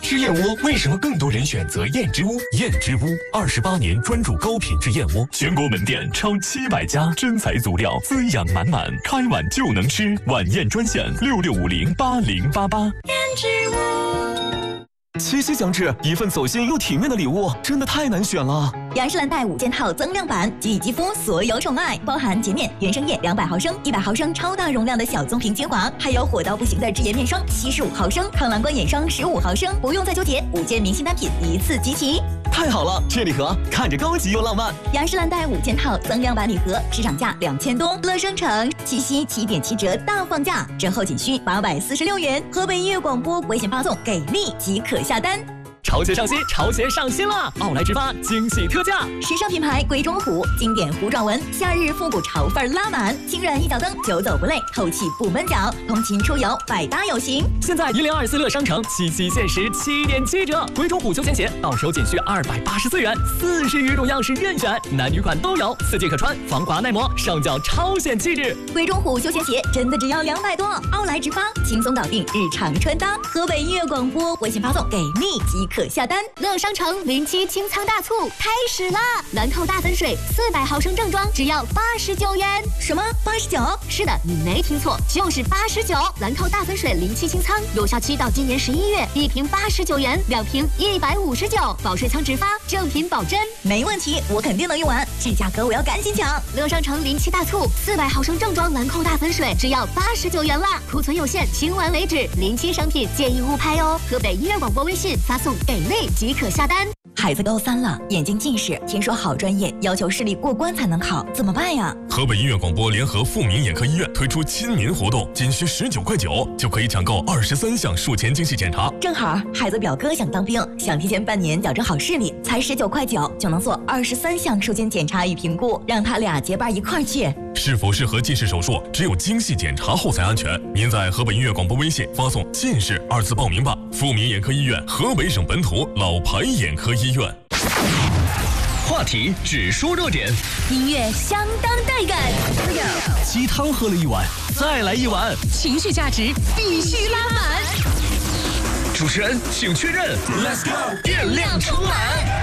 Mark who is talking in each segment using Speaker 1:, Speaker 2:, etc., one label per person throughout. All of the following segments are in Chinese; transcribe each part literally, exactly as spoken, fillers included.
Speaker 1: 吃燕窝为什么更多人选择燕之屋？
Speaker 2: 燕之屋二十八年专注高品质燕窝，全国门店超七百家，真材足料，滋养满满，开碗就能吃。晚宴专线六六五零八零八八。
Speaker 3: 燕之屋。
Speaker 4: 七夕将至，一份走心又体面的礼物真的太难选了。
Speaker 5: 雅诗兰黛五件套增量版，给予肌肤所有宠爱，包含洁面、原生液两百毫升、一百毫升超大容量的小棕瓶精华，还有火到不行的智颜面霜七十五毫升、抗蓝光眼霜十五毫升，不用再纠结，五件明星单品一次集齐。
Speaker 4: 太好了，这礼盒看着高级又浪漫。
Speaker 5: 雅诗兰黛五件套增量版礼盒，市场价两千多，乐商城七夕七点七折大放价，折后仅需八百四十六元。河北音乐广播微信发送给力即可下单。
Speaker 4: 潮鞋上新，潮鞋上新了！奥莱直发惊喜特价，
Speaker 5: 时尚品牌贵中虎经典弧状纹，夏日复古潮范拉满，轻软一脚蹬，久走不累，透气不闷脚，通勤出游百搭有型。
Speaker 4: 现在一零二四乐商城七夕限时七点七折，贵中虎休闲鞋到手仅需二百八十四元，四十余种样式任选，男女款都有，四季可穿，防滑耐磨，上脚超显气质。
Speaker 5: 贵中虎休闲鞋真的只要两百多，奥莱直发轻松搞定日常穿搭。河北音乐广播微信发送给力即可下单。
Speaker 6: 乐商城零七清仓大促开始啦！兰蔻大粉水四百毫升正装只要八十九元。
Speaker 5: 什么八十九？
Speaker 6: 是的，你没听错，就是八十九。兰蔻大粉水零七清仓有效期到今年十一月，一瓶八十九元，两瓶一百五十九，保水仓直发，正品保真。
Speaker 5: 没问题，我肯定能用完，这价格我要赶紧抢。
Speaker 6: 乐商城零七大促，四百毫升正装兰蔻大粉水只要八十九元啦，库存有限，清完为止。零七商品建议勿拍哦。河北音乐广播微信发送给力即可下单。
Speaker 5: 孩子高三了，眼睛近视，听说好专业要求视力过关才能考，怎么办呀？
Speaker 2: 河北音乐广播联合富民眼科医院推出亲民活动，仅需十九块九就可以抢购二十三项术前精细检查。
Speaker 5: 正好孩子表哥想当兵，想提前半年矫正好视力，才十九块九就能做二十三项术前检查与评估，让他俩结伴一块儿去。
Speaker 2: 是否适合近视手术，只有精细检查后才安全。您在河北音乐广播微信发送“近视”二字报名吧。富民眼科医院，河北省本土老牌眼科医院。
Speaker 7: 话题只说热点，
Speaker 6: 音乐相当带感，
Speaker 4: 鸡汤喝了一碗，再来一碗，
Speaker 6: 情绪价值必须拉满。
Speaker 7: 主持人请确认 ，Let's go， 电量充满。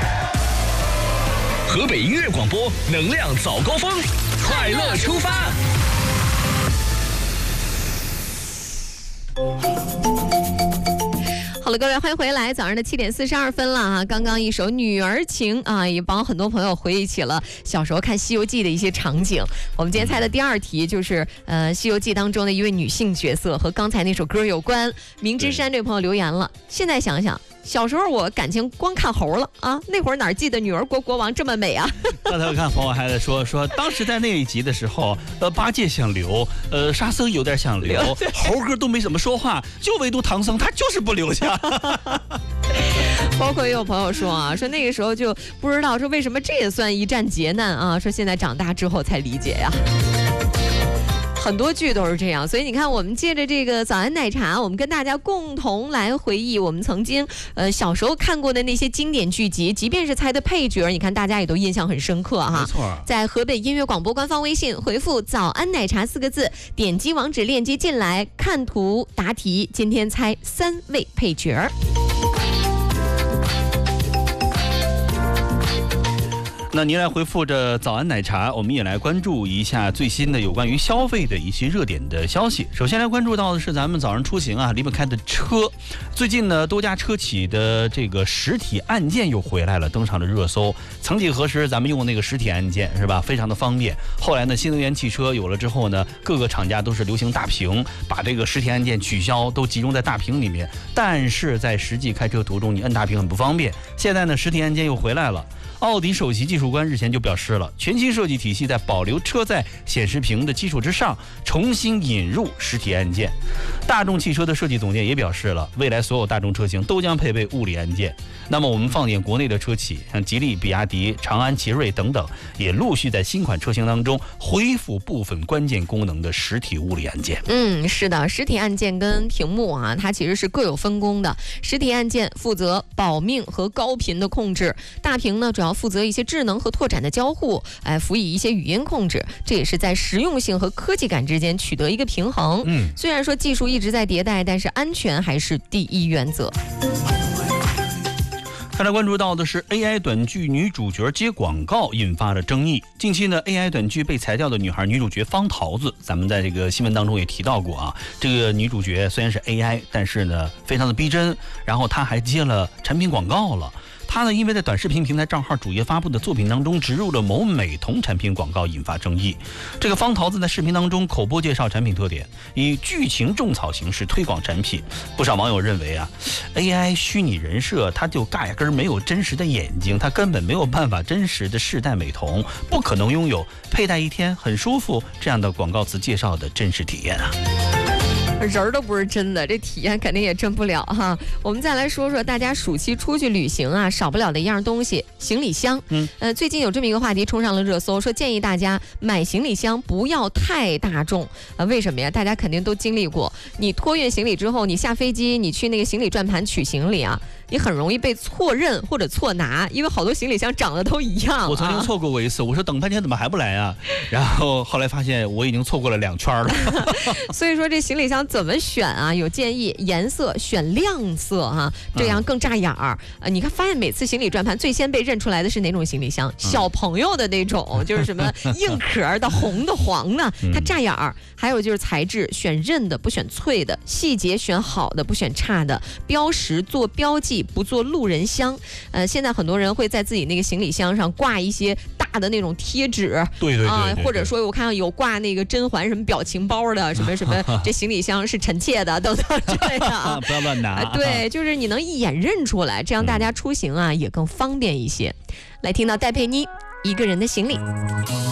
Speaker 7: 河北音乐广播能量早高峰，快乐出发。
Speaker 8: 好了，各位，欢迎回来。早上的七点四十二分了啊！刚刚一首《女儿情》啊，也帮很多朋友回忆起了小时候看《西游记》的一些场景。我们今天猜的第二题就是呃，《西游记》当中的一位女性角色和刚才那首歌有关。明之山这位朋友留言了，现在想想。小时候我感情光看猴了啊，那会儿哪记得女儿国国王这么美啊？
Speaker 9: 刚才我看朋友还在说说，当时在那一集的时候，呃，八戒想留，呃，沙僧有点想留，猴哥都没怎么说话，就唯独唐僧他就是不留下。
Speaker 8: 包括也有朋友说啊，说那个时候就不知道说为什么这也算一战劫难啊，说现在长大之后才理解呀。很多剧都是这样，所以你看，我们借着这个早安奶茶，我们跟大家共同来回忆我们曾经呃小时候看过的那些经典剧集，即便是猜的配角，你看大家也都印象很深刻哈。
Speaker 9: 没错，
Speaker 8: 在河北音乐广播官方微信回复“早安奶茶”四个字，点击网址链接进来，看图答题，今天猜三位配角。
Speaker 9: 那您来回复着早安奶茶，我们也来关注一下最新的有关于消费的一些热点的消息。首先来关注到的是咱们早上出行啊离不开的车，最近呢多家车企的这个实体按键又回来了，登上了热搜。曾几何时咱们用的那个实体按键是吧，非常的方便。后来呢新能源汽车有了之后呢，各个厂家都是流行大屏，把这个实体按键取消，都集中在大屏里面。但是在实际开车途中，你摁大屏很不方便。现在呢实体按键又回来了。奥迪首席技术官日前就表示了，全新设计体系在保留车载显示屏的基础之上，重新引入实体按键。大众汽车的设计总监也表示了，未来所有大众车型都将配备物理按键。那么我们放眼国内的车企，像吉利、比亚迪、长安、奇瑞等等，也陆续在新款车型当中恢复部分关键功能的实体物理按键。
Speaker 8: 嗯，是的，实体按键跟屏幕啊，它其实是各有分工的。实体按键负责保命和高频的控制，大屏呢主要负责一些智能和拓展的交互，哎，辅以一些语音控制，这也是在实用性和科技感之间取得一个平衡。
Speaker 9: 嗯，
Speaker 8: 虽然说技术一直在迭代，但是安全还是第一原则。
Speaker 9: 再来关注到的是 A I 短剧女主角接广告引发了争议。近期呢 A I 短剧被裁掉的女孩女主角方桃子，咱们在这个新闻当中也提到过啊。这个女主角虽然是 A I， 但是呢非常的逼真，然后她还接了产品广告了。她呢因为在短视频平台账号主页发布的作品当中植入了某美瞳产品广告，引发争议。这个方桃子在视频当中口播介绍产品特点，以剧情种草形式推广产品。不少网友认为啊 A I 虚拟人设它就压根儿没有真实的眼睛，它根本没有办法真实的试戴美瞳，不可能拥有佩戴一天很舒服这样的广告词介绍的真实体验啊。
Speaker 8: 人儿都不是真的，这体验肯定也真不了哈。我们再来说说大家暑期出去旅行啊，少不了的一样东西——行李箱。嗯，呃，最近有这么一个话题冲上了热搜，说建议大家买行李箱不要太大众。呃，为什么呀？大家肯定都经历过，你托运行李之后，你下飞机，你去那个行李转盘取行李啊，你很容易被错认或者错拿，因为好多行李箱长得都一样、啊。
Speaker 9: 我曾经错过过一次，我说等半天怎么还不来啊？然后后来发现我已经错过了两圈了。
Speaker 8: 所以说这行李箱怎么选啊？有建议，颜色选亮色哈、啊，这样更扎眼儿。呃，你看，发现每次行李转盘最先被认出来的是哪种行李箱？小朋友的那种，就是什么硬壳的、红的、黄的，它扎眼儿。还有就是材质，选韧的不选脆的，细节选好的不选差的，标识做标记不做路人箱。呃，现在很多人会在自己那个行李箱上挂一些大的那种贴纸，
Speaker 9: 对对对
Speaker 8: 啊，或者说我看有挂那个甄嬛什么表情包的，什么什么这行李箱是臣妾的等等这样，
Speaker 9: 不要乱拿。
Speaker 8: 对，就是你能一眼认出来，这样大家出行啊也更方便一些。来听到戴佩妮《一个人的行李》。